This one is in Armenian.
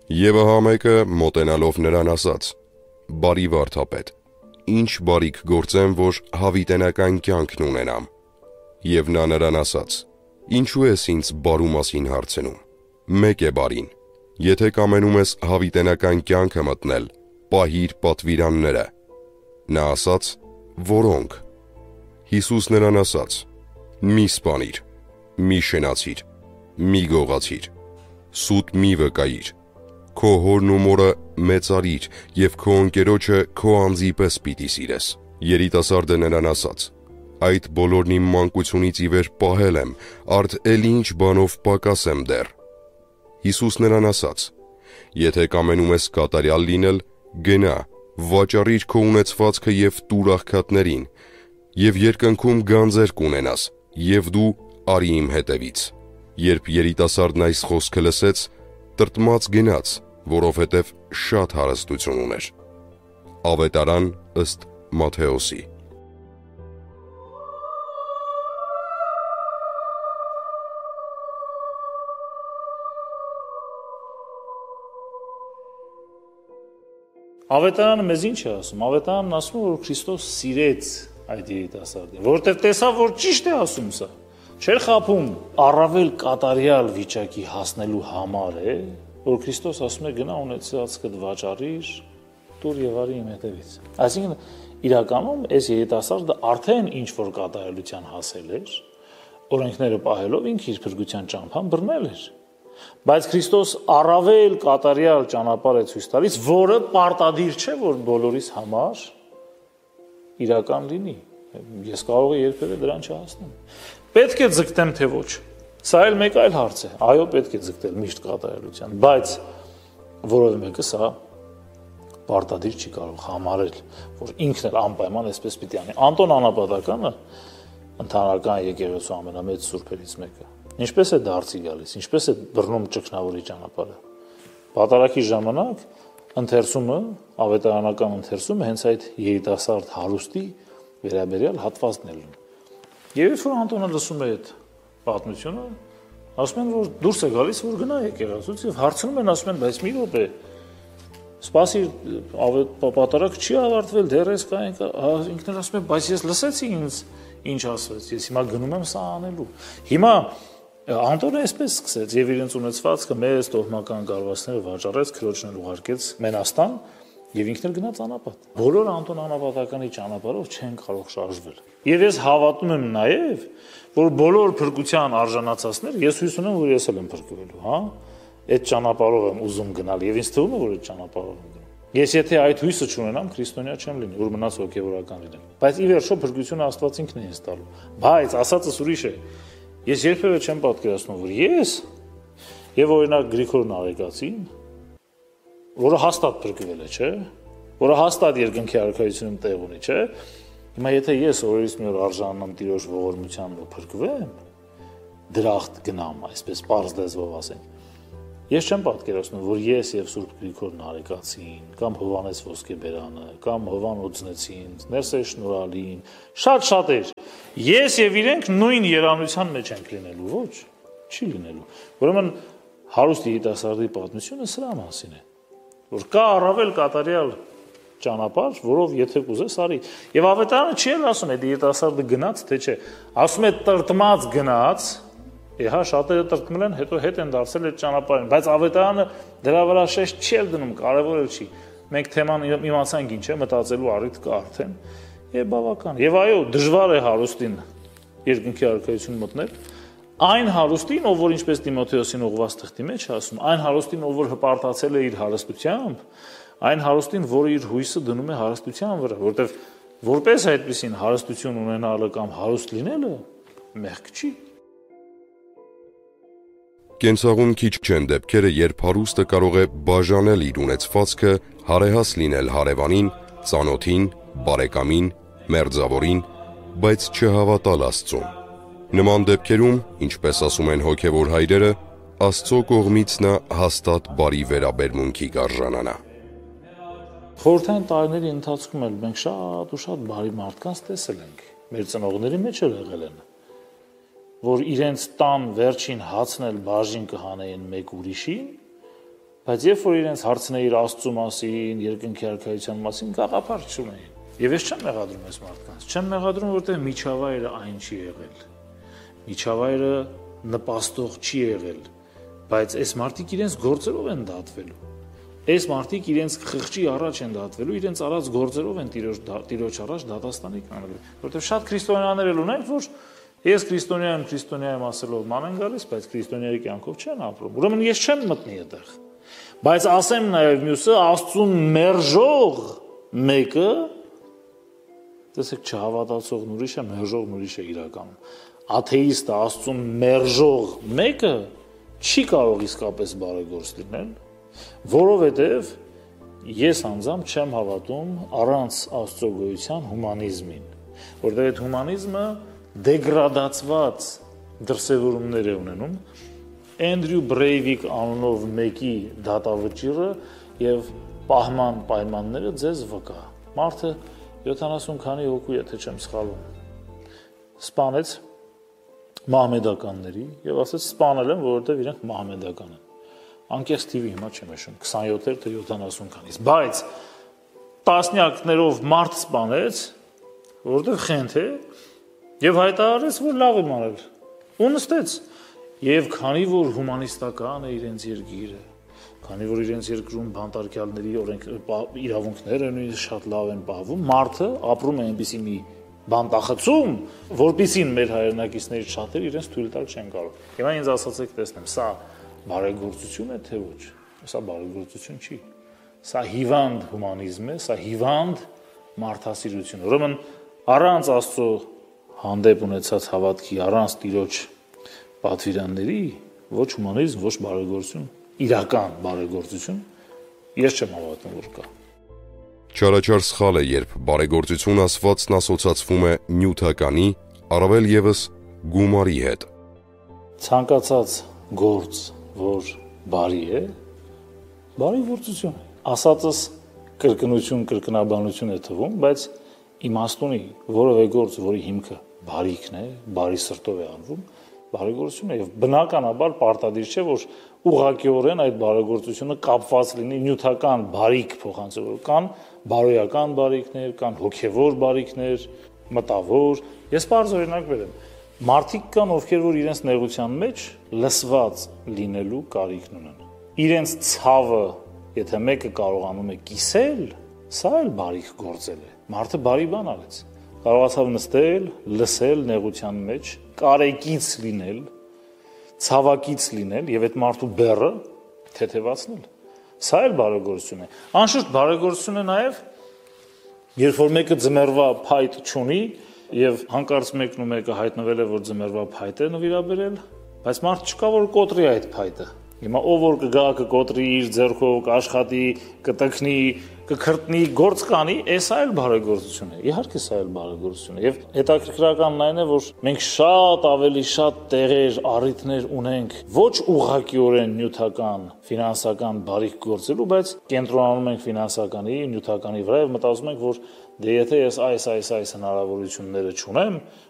Եվ ահա մեկը մոտենալով նրան ասաց. «Բարի վարդապետ, ինչ բարիք գործեմ, որ հավիտենական կյանքն ունենամ»։ Եվ նա նրան ասաց. «Ինչու ես ինձ բարու մասին հարցնում, մեկ է բարին, եթե կամենում ես հավիտենական կյանքը մտնել, պահիր պատվիրանները»։ Նա ասաց. «Որոնք»։ Հիսուս նրան ասաց. «Մի սպանիր, մի շնացիր, մի գողացիր, սուտ մի վկայիր, քո հորն ու մորը մեծարիր և քո ընկերոջը քո անձի պես պիտի սիրես»։ Երիտասարդը նրան ասաց. «Այդ բոլորն իմ մանկությունից ի վեր պահել եմ, արդ էլի ինչ բանով պակաս եմ դեռ»։ Հիսուս նրան ասաց. «Եթե կամենում ես կատարյալ լինել, գնա, վաճառիր քո ունեցվածքը և տուր աղքատներին, և երկնքում գանձեր կունենաս, և դու արի իմ հետևից»։ Երբ երիտասարդն այս խոսքը լսեց, տրտմած գնաց, որովհետև շատ հարստություն ուներ։ Ավետարան ըստ Մատթեոսի։ Ավետարանը մեզ ինչ է ասում։ Ավետարանն ասում է, որ Քրիստոս սիրեց այդ երիտասարդին, որովհետև տեսավ, որ ճիշտ է ասում սա։ Չէր խաբում առավել կատարյալ վիճակի հասնելու համար է, որ Քրիստոս ասում է գնա ունեցածքդ վաճառիր, տուր եւ արի իմ հետևից։ Այսինքն իրականում այս երիտասարդը արդեն ինչ որ կատարելության հասել էր, օրենքները պահելով ինքը իր փրկության ճամփան բռնել էր։ Բայց Քրիստոս առավել կատարյալ ճանապարհ է ցույց տալիս, որը պարտադիր չէ, որ բոլորիս համար իրական լինի։ Ես կարող եմ երբևէ դրան չհասնեմ։ Պետք է ձգտեմ թե ոչ։ Սա էլ մեկ այլ հարց է։ Այո, պետք է ձգտել միշտ կատարելության, բայց որևէ մեկը սա պարտադիր չի կարող համարել, որ ինքն էլ անպայման այսպես պիտի անի։ Անտոն Անապատականը ընդհանրական եկեղեցու ամենամեծ սուրբերից մեկը։ Ինչպես է դարձի գալիս, ինչպես է բռնում ճգնավորի ճանապարհը։ Պատարագի ժամանակ ընթերցումը, ավետարանական ընթերցումը հենց այդ երիտասարդ հարուստի վերաբերյալ հատվածն է լինում։ Եվ երբ որ Անտոնը լսում է այդ պատմությունը, ասում են, որ դուրս է գալիս, որ գնա եկեղեցուց եւ հարցնում են, ասում են, բայց մի րոպե, սպասիր, պատարագ չի ավարտվել, դեռ էս կա, ինքն էլ ասում է, բայց ես լսեցի ինձ ինչ ասվեց, ես հիմա գնում եմ սա անելու։ Հիմա Անտոնը այսպես սկսեց եւ իրենց ունեցվածքը մեծ տոհմական գարվացները վաճառեց, քրոջն էլ ուղարկեց Մենաստան եւ ինքն էլ գնաց անապատ։ Բոլոր Անտոն Անապատականի ճանապարհով չեն կարող շարժվել։ Եվ ես հավատում եմ նաեւ, որ բոլոր փրկության արժանացածներ, ես հույս ունեմ, որ ես էլ եմ փրկվելու, հա, այդ ճանապարհով եմ ուզում գնալ եւ ինձ թվում է, որ այդ ճանապարհով եմ գնում։ Ես եթե այդ հույսը չունենամ, քրիստոնյա չեմ լինի, որ մնաց հոգեվորական լինեմ։ Բայց ի վերջո փրկությունը Աստված ինքն է ինձ տալու։ Բայց ասածս ուրիշ է։ Ես երբևէ չեմ պատկերացնում, որ ես եւ օրինակ Գրիգոր Նարեկացին, որը հաստատ փրկվել է, չէ՞, որը հաստատ երկնքի արքայությունում տեղ ունի, չէ՞։ Հիմա եթե ես օրերից մի օր արժանանամ Տիրոջ ողորմությանն ու փրկվեմ, դրախտ գնամ, այսպես պարզ լեզվով ասենք, ես չեմ պատկերացնում, որ ես եւ Սուրբ Գրիգոր Նարեկացին, կամ Հովանես Ոսկեբերանը, կամ Հովան Օձնեցին, Ներսես Շնորհալին, շատ-շատեր, ես եւ իրենք նույն երանության մեջ ենք լինելու, ոչ, չի լինելու։ Ուրեմն հարուստ երիտասարդի պատմությունը սրա մասին է, որ կա առավել կատարյալ ճանապարհ, որով եթե կուզես արի։ Եվ ավետարանը չի էլ ասում, այդ երիտասարդը գնաց, թե չէ, ասում է տրտմած գնաց, հա շատերը տրտմել են, հետո հետ են դարձել այդ ճանապարհին, բայց ավետարանը դրա վրա շեշտ չի դնում, կարևոր էլ չի։ Մենք թեման իմացանք ինչ է, մտածելու առիթ կա արդեն, եւ բավական։ Եվ այո, դժվար է հարուստին երկնքի արքայություն մտնել, այն հարուստին, ով որ ինչպես Տիմոթեոսին ուղված թղթի մեջ ասում, այն հարուստին, ով որ հպարտացել է իր հարստությամբ, այն հարուստին, որը իր հույսը դնում է հարստության վրա, որտեվ որպես այդպեսին հարստություն ունենալը կամ հարուստ լինելը մեղք չի։ Կենցաղում քիչ չեն դեպքերը, երբ հարուստը կարող է բաժանել իր ունեցվածքը, հարեհաս լինել հարևանին, ծանոթին, բարեկամին, մերձավորին, բայց չհավատալ Աստծուն։ Նման դեպքերում, ինչպես ասում են հոգևոր հայրերը, Աստծո կողմից նա հաստատ բարի վերաբերմունքի կարժանանա։ Խորհրդային տարիների ընթացքում էլ մենք շատ ու շատ բարի մարդկանց տեսել ենք, մեր ծնողների մեջ էլ եղել են, որ իրենց տան վերջին հացն էլ բաժին կհանեին մեկ ուրիշին, Բայց երբ որ իրենց հարցնեիր Աստծո մասին, երկնքի արքայության մասին, գաղափար չունեին։ Եվ ես չեմ մեղադրում այս մարդկանց։ Չեմ մեղադրում, որտեղ միջավայրը այն չի եղել։ Միջավայրը նպաստող չի եղել, բայց այս մարդիկ իրենց գործերով են դատվելու։ Այս մարդիկ իրենց խղճի առաջ են դատվելու, իրենց արած գործերով են Տիրոջ առաջ դատաստանի կանելու։ Որտեղ շատ քրիստոնյաներ էլ ունենք, որ ես քրիստոնյա եմ ասելով ման են գալիս, բայց քրիստոնյայի կյանքով չեն ապրում։ Ուրեմն ես չեմ մտնի այդտեղ։ Բայց ասեմ նաև մյուսը Աստծուն մերժող մեկը, տեսեք չհավատացողն ուրիշ է, մերժողն ուրիշ է իրականում։ Աթեիստը Աստծուն մերժող մեկը չի կարող իսկապես բարեգործ լինել, որովհետև ես անձամբ չեմ հավատում առանց Աստծո գոյության հումանիզմին, որտեղ այդ հումանիզմը դեգրադացված դրսևորումներ է ունենում, Էնդրյու Բրեյվիկ անունով մեկի դատավճիռը եւ պահման պայմանները ձեզ վկա։ Մարդը 70 քանի հոգու, եթե չեմ սխալվում, սպանեց մահմեդականների եւ ասաց սպանել են, որովհետեւ իրենք մահմեդական են։ Անկեղծ թիվի հիմա չեմ հիշում, 27 թե 70 քանից, բայց տասնյակներով մարդ սպանեց, որովհետեւ խենթ է եւ հայտարարեց, որ լավ է մարել։ Ու նստեց։ Եվ քանի որ հումանիստական է իրենց երկիրը, քանի որ իրենց երկրում բանտարկյալների իրավունքները նույնիսկ շատ լավ են պահվում, մարդը ապրում է այնպիսի մի բանտախցում, որպեսզի մեր հայրենակիցներից շատերը իրենց թույլ տալ չեն կարող։ Հիմա ինձ ասացեք, տեսնեմ, սա բարեգործություն է թե ոչ։ Սա բարեգործություն չի։ Սա հիվանդ հումանիզմ է, սա հիվանդ մարդասիրություն։ Ուրեմն առանց Աստծո հանդեպ ունեցած հավատքի, առանց Տիրոջ պատվիրանների ոչ հումանիզմ, ոչ բարեգործություն, իրական բարեգործություն ես չեմ հավատում, որ կա։ Չարաչար սխալ է, երբ բարեգործություն ասվածն ասոցացվում է նյութականի, առավել եւս գումարի հետ։ Ցանկացած գործ, որ բարի է, բարեգործություն է։ Ասածս կրկնություն, կրկնաբանություն է թվում, բայց իմաստ ունի որևէ գործ, որի հիմքը բարիքն է, բարի սրտով է արվում, բարեգործություն է եւ բնականաբար պարտադիր չէ, որ ուղղակիորեն այդ բարեգործությունը կապված լինի նյութական բարիք փոխանցելով, կան բարոյական բարիքներ, կան հոգեվոր բարիքներ, մտավոր։ Ես բարձ օրինակ բերեմ։ Մարդիկ կան, ովքեր որ իրենց նեղության մեջ լսված լինելու կարիքն ունեն։ Իրենց ցավը, եթե մեկը կարողանում է կիսել, սա էլ բարիք գործել է։ Մարդը բարի բան արեց։ Կարողացավ նստել, լսել նեղության մեջ, կարեկից լինել, ցավակից լինել եւ այդ մարդու բեռը թեթևացնել։ Սա էլ բարեգործություն է։ Անշուշտ բարեգործություն է նաեւ, երբ որ մեկը ձմեռվա փայտ չունի եւ հանկարծ մեկն ու մեկը հայտնվել է, որ ձմեռվա փայտ է նվիրաբերել, բայց մարդ չկա, որ կոտրի այդ փայտը։ Հիմա ով որ կգա, կկոտրի իր ձեռքով, կաշխատի, կտքնի, կքրտնի, գործ կանի, սա էլ բարեգործություն է։ Իհարկե սա էլ բարեգործություն է։ Եվ հետաքրքրականն այն է, որ մենք շատ ավելի շատ տեղեր, առիթներ ունենք ոչ ուղղակիորեն նյութական, ֆինանսական բարիք գործելու, բայց կենտրոնանում ենք ֆինանսականի, նյութականի վրա եւ մտածում ենք, որ դե եթե ես այս հնարավորությունները չունեմ,